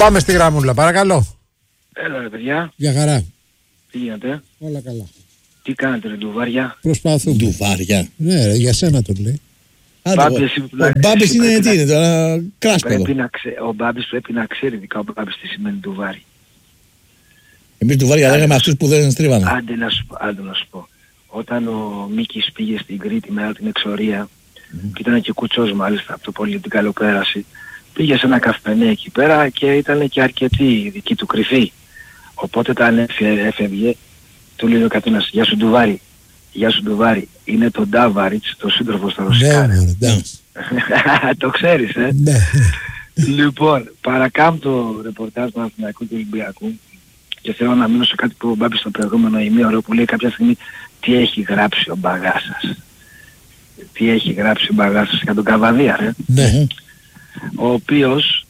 Πάμε στη γραμμούλα, παρακαλώ. Έλα ρε παιδιά. Για χαρά. Τι γίνεται? Όλα καλά. Τι κάνετε ρε ντουβάρια? Προσπαθούμε. Ντουβάρια. Ναι ρε, για σένα το λέει. Ο Μπάμπης είναι τι είναι τώρα, κράσπεδο. Ο Μπάμπης πρέπει να ξέρει ειδικά ο Μπάμπης τι σημαίνει ντουβάρι. Εμείς ντουβάρια λέγαμε αυτούς που δεν στρίβανε. Άντε να σου πω. Όταν ο Μίκης πήγε στην Κρήτη μετά την εξορία, και ήταν και κουτσός μάλιστα από το πολύ την καλοπέραση, πήγε σε ένα καφενέ εκεί πέρα και ήταν και αρκετοί δικοί του κρυφοί. Οπότε όταν έφευγε, του λέει ο καθένας, γεια σου ντουβάρι. Γεια σου ντουβάρι. Είναι το Ντάβαριτς, το σύντροφο στα ρωσικά. Το ξέρεις, Ναι. Λοιπόν, παρακάμπτω ρεπορτάζ του Αθηναϊκού και Ολυμπιακού και θέλω να μείνω σε κάτι που ο Μπάμπης στο προηγούμενο ημίωρο που λέει κάποια στιγμή τι έχει γράψει ο Μπαγάσας. Τι έχει γράψει ο Μπαγάσας για τον Καβαδία, ρε. Ναι. Ο οποίος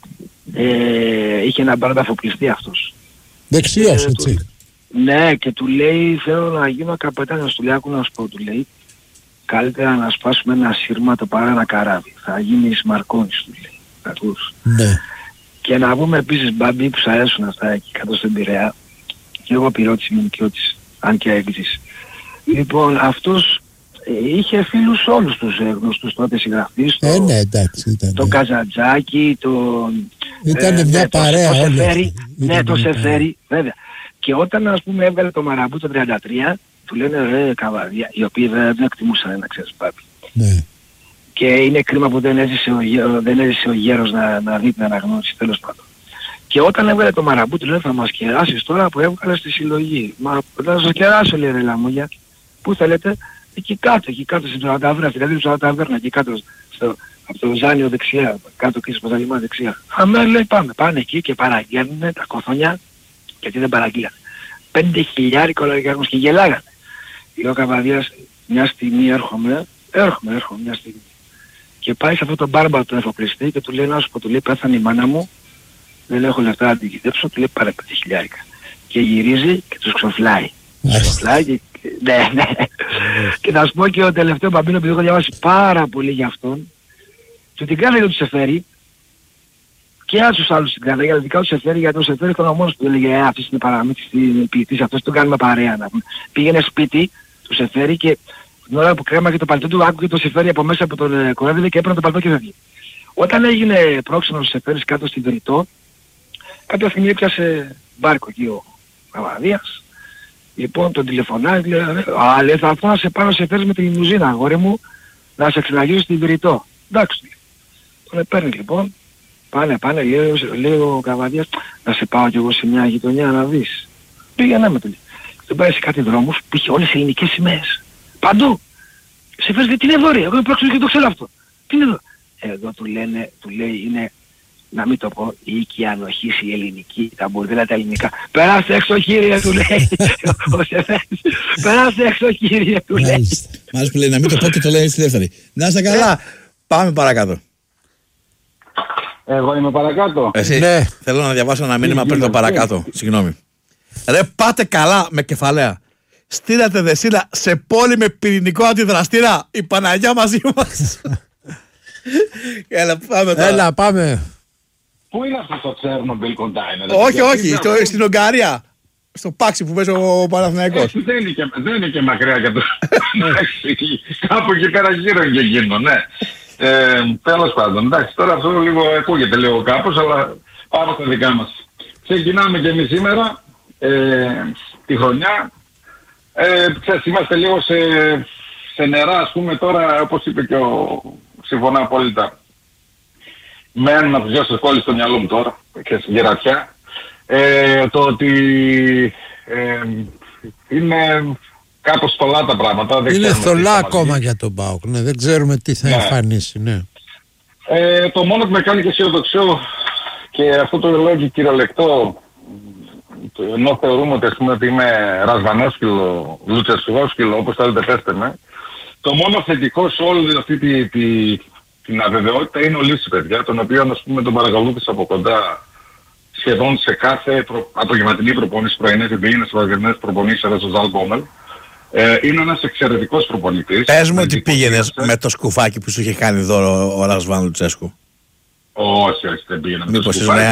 είχε ένα μπάρντα αφοπλιστή αυτός. Δεξιός, έτσι. Ναι, και του λέει θέλω να γίνω καπετάνιος, του λέει άκου να σου πω, του λέει καλύτερα να σπάσουμε ένα σύρματο παρά ένα καράβι. Θα γίνεις Μαρκόνης, του λέει. Ακούς. Ναι. Και να πούμε επίσης Μπάμπη που σ' αρέσουν αυτά εκεί κάτω στην Πειραιά και εγώ πυρώτης ήμουν και ότης, αν και έγκρισης. Λοιπόν, αυτός είχε φίλους όλους τους γνωστούς τότε συγγραφείς. Ναι, εντάξει, ήταν. Το Καζαντζάκι, ήταν μια παρέα όλοι. Ναι, το Σεφέρι, βέβαια. Και όταν ας πούμε έβγαλε το Μαραμπού το 33, του λένε ρε Καβαδία, οι οποίοι δεν εκτιμούσαν να ξέρεις Μπάμπη. Ναι. Και είναι κρίμα που δεν έζησε ο γέρος να δει την αναγνώριση, τέλος πάντων. Και όταν έβγαλε το Μαραμπού του λένε θα μας κεράσεις τώρα που έβγαλε στη συλλογή. Μα θα σας κεράσω λέει ρε λαμόγια. Πού θέλετε? Εκεί κάτω στην Ψαλαταβέρνα, δηλαδή στην Ψαλαταβέρνα, εκεί κάτω από το Ζάνιο δεξιά, κάτω και στο Παζαλιμά δεξιά. Αμέ λέει πάνε εκεί και παραγγέλνουνε τα κοθόνια, γιατί δεν παραγγείλανε. 5.000 λογαριασμούς και γελάγανε. Λέει ο Καβαδίας μια στιγμή έρχομαι μια στιγμή. Και πάει σε αυτό το μπάρμπα του εφοπλιστή και του λέει να σου πω, του λέει πέθανε η μάνα μου, δεν έχω λεφτά να την κοιτέψω, του λέει πάρε 5.000. Και γυρίζει και τους ξοφλάει. Ναι. Και θα σου πω και ο τελευταίο Μπαμπίνο, επειδή έχω διαβάσει πάρα πολύ για αυτόν, του την κάνει του Σεφέρι και στους άλλους την κάνει, ειδικά του Σεφέρι, γιατί ο Σεφέρι ήταν ο μόνος που έλεγε αυτής είναι παραμύθις, είναι ποιητής, αυτός τον κάνουμε παρέα να πούμε. Πήγαινε σπίτι του Σεφέρι και την ώρα που κρέμαγε το παλτό του άκουγε το Σεφέρι από μέσα από τον κορεύδι και έπαιρνε το παλτό και φεύγει. Όταν έγινε πρόξενος ο Σεφέρις κάτω στην Βηρητό, κάποια στιγμή έπιασε μπάρκο εκεί ο Καβαδίας. Λοιπόν τον τηλεφωνάει, λέει θα έρθω να σε πάρω σε φέρεις με τη λιμουζίνα αγόρι μου να σε ξαναγυρίσω στην Βηρητό. Εντάξει. Τον παίρνει λοιπόν, πάνε λέει ο Καβαδίας να σε πάω κι εγώ σε μια γειτονιά να δεις. Πήγαινε με τον. Τον πάει σε κάτι δρόμους που είχε όλες οι ελληνικές σημαίες. Παντού. Σε φέρεις τι είναι εδώ ρε, εγώ είμαι πρόξενος και το ξέρω αυτό. Τι είναι εδώ? Εδώ του λέει είναι, να μην το πω, η οίκη ανοχής η ελληνική, τα μπουρδέλα τα ελληνικά. Περάστε έξω κύριε του λέει. Ο Σεφέρης. Περάστε έξω κύριε του λέει. Μάλιστα που λέει να μην το πω και το λέει στη δεύτερη. Να είστε καλά. Πάμε παρακάτω. Εγώ είμαι παρακάτω. Εσύ, ναι. Θέλω να διαβάσω ένα μήνυμα πριν το παρακάτω. Συγγνώμη. Ρε πάτε καλά με κεφαλαία. Στείλατε δεσίλα σε πόλη με πυρηνικό αντιδραστήρα. Η Παναγιά μαζί μας. Έλα πάμε τώρα. Έλα πάμε. Πού είναι αυτό το Τσέρνομπιλ κοντάινερ? Όχι, στην Ουγγαρία. Στο Πάξι που παίζει ο Παναθηναϊκός. Δεν είναι και μακριά για το... Κάπου εκεί πέρα γύρω και εκείνο, ναι. Τέλος πάντων, εντάξει, τώρα αυτό λίγο ακούγεται λίγο κάπως, αλλά πάμε στα δικά μας. Ξεκινάμε και εμείς σήμερα, τη χρονιά. Ξέρεις, είμαστε λίγο σε νερά, ας πούμε τώρα, όπως είπε και συμφωνώ απόλυτα. Με έναν από τους δυο σας κόλλει στο μυαλό μου τώρα, και στην γερατιά. Το ότι είναι κάπως θολά τα πράγματα. Είναι θολά ακόμα για τον ΠΑΟΚ, ναι, δεν ξέρουμε τι θα εμφανίσει, ναι. Το μόνο που με κάνει και αισιοδοξώ και αυτό το λόγιο κυριολεκτό, ενώ θεωρούμε ότι, ας πούμε, ότι είμαι ρασβανόσκυλο, λουτσεσφυγόσκυλο, όπως θέλετε πέστε με, το μόνο θετικό σε όλη αυτή την αβεβαιότητα είναι ο Λύση, παιδιά, τον οποίο, ας πούμε, τον παρακολούθησα από κοντά σχεδόν σε κάθε απογευματινή προπόνηση πρωινές, επειδή είναι στις απογευματινές προπονήσεις εδώ στο Ζαλγκόμελ. Είναι ένας εξαιρετικός προπονητής. Πες μου ότι πήγαινες με το σκουφάκι που σου είχε κάνει δώρο ο Ρασβάν Λουτσέσκου. Όχι, δεν πήγαινα με μήπως ήσουν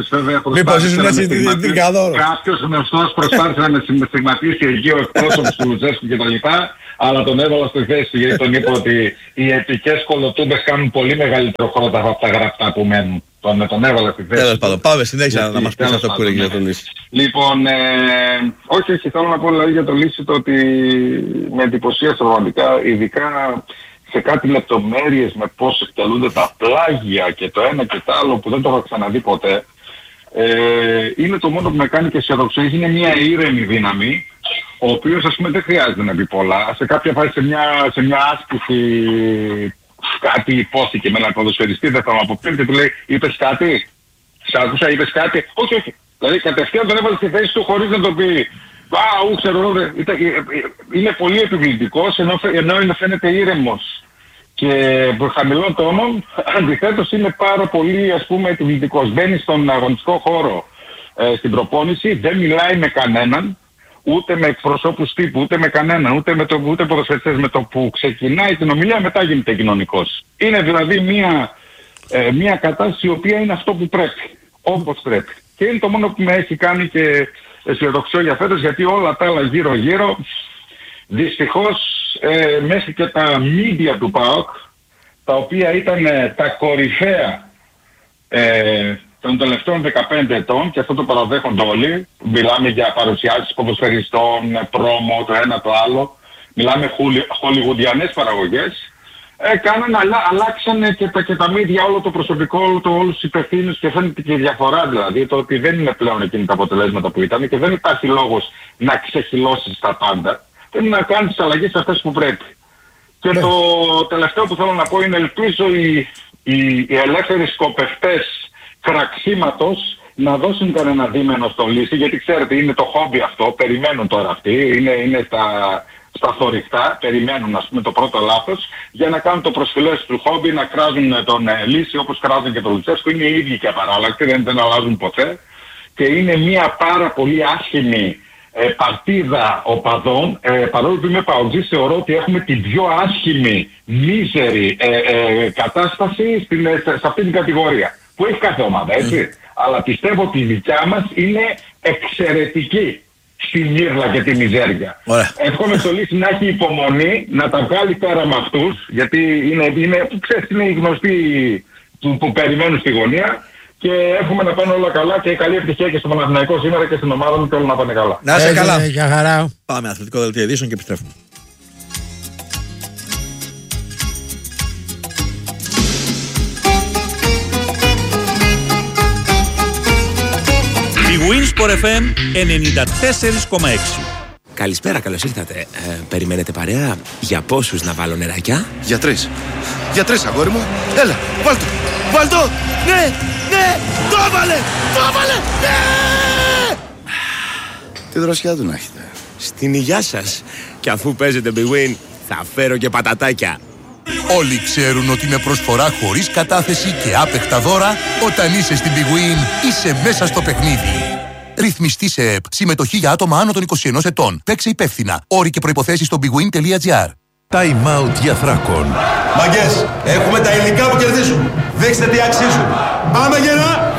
έτσι την Καδόρο. Κάποιος γνωστός προσπάθησε να με στιγματίσει εκεί ο εκπρόσωπος του Λουτσέσκου κτλ. Αλλά τον έβαλα στη θέση του γιατί τον είπα ότι οι επικές κολοτούμπες κάνουν πολύ μεγαλύτερο χρόνο από τα γραπτά που μένουν. Τον έβαλα στη θέση. Τέλος πάντων, πάμε συνέχεια να μας πεις αυτό που έλεγε για το Λύση. Λοιπόν, όχι, θέλω να πω δηλαδή για το Λύση το ότι με εντυπωσίασε πραγματικά, ειδικά σε κάτι λεπτομέρειες με πώς εκτελούνται τα πλάγια και το ένα και το άλλο που δεν το είχα ξαναδεί ποτέ. Είναι το μόνο που με κάνει και αισιοδοξία. Είναι μια ήρεμη δύναμη, ο οποίος ας πούμε δεν χρειάζεται να πει πολλά. Σε κάποια φάση σε μια άσκηση κάτι υπόθηκε με έναν ποδοσφαιριστή, δεν θα μου αποπτύνει και του λέει είπες κάτι, σ' άκουσα, είπες κάτι. Όχι. Δηλαδή κατευθείαν τον έβαλε στη θέση του χωρίς να το πει. Ξέρω, είναι πολύ επιβλητικός ενώ φαίνεται ήρεμος και χαμηλών τόνων, αντιθέτως είναι πάρα πολύ ας πούμε επιβλητικός. Μπαίνει στον αγωνιστικό χώρο στην προπόνηση, δεν μιλάει με κανέναν, ούτε με εκπροσώπους τύπου, ούτε με κανέναν, ούτε ποδοσφαιριστές. Με το που ξεκινάει την ομιλία μετά γίνεται κοινωνικός. Είναι δηλαδή μια κατάσταση η οποία είναι αυτό που πρέπει, όπως πρέπει. Και είναι το μόνο που με έχει κάνει και αισιοδοξώ για φέτος, γιατί όλα τα άλλα γύρω-γύρω δυστυχώς μέχρι και τα media του ΠΑΟΚ, τα οποία ήταν τα κορυφαία των τελευταίων 15 ετών, και αυτό το παραδέχονται όλοι, μιλάμε για παρουσιάσεις ποδοσφαιριστών, πρόμο, το ένα το άλλο, μιλάμε χολιγουντιανές παραγωγές, αλλάξανε και τα media, όλο το προσωπικό, όλους τους υπευθύνους, και φαίνεται και η διαφορά δηλαδή, το ότι δεν είναι πλέον εκείνη τα αποτελέσματα που ήταν και δεν υπάρχει λόγος να ξεχυλώσεις τα πάντα. Πρέπει να κάνεις τις αλλαγές αυτές που πρέπει. Και το τελευταίο που θέλω να πω είναι ελπίζω οι ελεύθεροι σκοπευτές κραξίματος να δώσουν κανένα δίμενο στο Λύση, γιατί ξέρετε είναι το χόμπι αυτό, περιμένουν τώρα αυτοί, είναι στα θωρυκτά, περιμένουν ας πούμε το πρώτο λάθος για να κάνουν το προσφυλές του χόμπι, να κράζουν τον Λύση όπως κράζουν και τον Λουτσέσκο, είναι οι ίδιοι και απαράλλακτοι, δεν αλλάζουν ποτέ, και είναι μια πάρα πολύ άσχημη παρτίδα οπαδών, παρόλο που είμαι παουτζής, θεωρώ ότι έχουμε την πιο άσχημη, μίζερη κατάσταση σε αυτή την κατηγορία, που έχει κάθε ομάδα, έτσι. Αλλά πιστεύω ότι η δικιά μας είναι εξαιρετική στη μύρλα και τη μιζέρια. Εύχομαι στο Λύση να έχει υπομονή, να τα βγάλει πέρα με αυτούς, γιατί είναι οι γνωστοί που περιμένουν στη γωνία. Και εύχομαι να πάνε όλα καλά και καλή επιτυχία και στο Παναθηναϊκό σήμερα και στην ομάδα μου, και όλα να πάνε καλά. Να είσαι καλά. Για χαρά. Πάμε αθλητικό δελτίο ειδήσεων και επιστρέφουμε. Η Winsport FM 94,6. Καλησπέρα, καλώς ήρθατε. Περιμένετε παρέα? Για πόσους να βάλω νεράκια? Για τρεις. Για τρεις, αγόρι μου. Έλα, βάλ' το. Ναι, το έβαλε, ναι! Τι δροσιά του να έχετε. Στην υγειά σας. Και αφού παίζετε Big Win, θα φέρω και πατατάκια. Όλοι ξέρουν ότι με προσφορά χωρίς κατάθεση και άπεχτα δώρα, όταν είσαι στην Big Win, είσαι μέσα στο παιχνίδι. Ρυθμιστή σε ΕΠ. Συμμετοχή για άτομα άνω των 21 ετών. Παίξε υπεύθυνα. Όροι και προϋποθέσεις στο bigwin.gr. Time out για Θράκον. Μαγκές, έχουμε τα υλικά που κερδίζουν. Δείξτε τι αξίζουν. Πάμε γερά!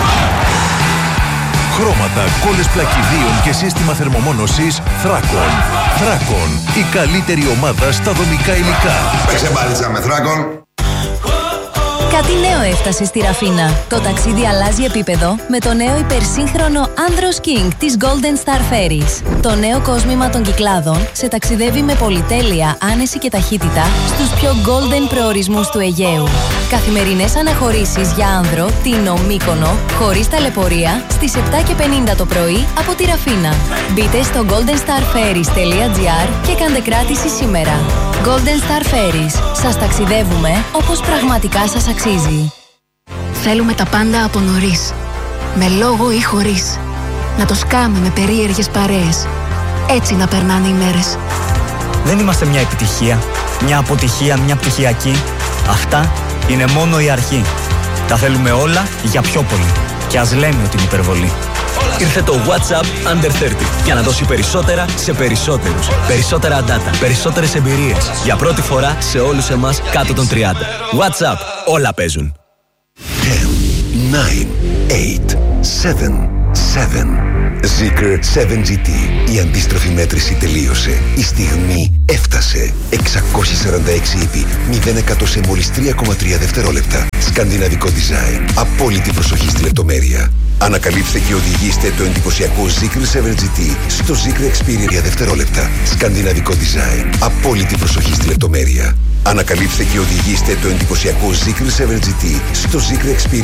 Χρώματα, κόλλες πλακιδίων και σύστημα θερμομόνωσης Θράκον. Θράκον, η καλύτερη ομάδα στα δομικά υλικά. Παίξε μπάλιτσα με Θράκον. Κάτι νέο έφτασε στη Ραφίνα. Το ταξίδι αλλάζει επίπεδο με το νέο υπερσύγχρονο Andros King της Golden Star Ferries. Το νέο κόσμημα των Κυκλάδων σε ταξιδεύει με πολυτέλεια, άνεση και ταχύτητα στους πιο golden προορισμούς του Αιγαίου. Καθημερινές αναχωρήσεις για άνδρο, Τίνο, Μύκονο, χωρίς ταλαιπωρία, στις 7:50 το πρωί από τη Ραφίνα. Μπείτε στο goldenstarferries.gr και κάντε κράτηση σήμερα. Golden Star Ferries. Σας ταξιδεύουμε όπως πραγματικά σας αξίζει. Θέλουμε τα πάντα από νωρίς. Με λόγο ή χωρίς. Να το σκάμε με περίεργες παρέες. Έτσι να περνάνε οι μέρες. Δεν είμαστε μια επιτυχία, μια αποτυχία, μια πτυχιακή. Αυτά είναι μόνο η αρχή. Τα θέλουμε όλα για πιο πολύ. Και ας λέμε ότι είναι υπερβολή. Ήρθε το WhatsApp Under 30 για να δώσει περισσότερα σε περισσότερους. Περισσότερα data, περισσότερες εμπειρίες. Για πρώτη φορά σε όλους εμάς κάτω των 30. WhatsApp, όλα παίζουν. Zeekr 7GT. Η αντίστροφη μέτρηση τελείωσε. Η στιγμή έφτασε. 646 ύπη, 0% σε μόλις 3,3 δευτερόλεπτα. Σκανδιναβικό design. Απόλυτη προσοχή στη λεπτομέρεια. Ανακαλύψτε και οδηγήστε το εντυπωσιακό Zeekr 7GT στο Zeekr Experience για δευτερόλεπτα. Σκανδιναβικό design. Απόλυτη προσοχή στη λεπτομέρεια. Ανακαλύψτε και οδηγήστε το εντυπωσιακό Zeekr 7GT στο Zeekr Experience.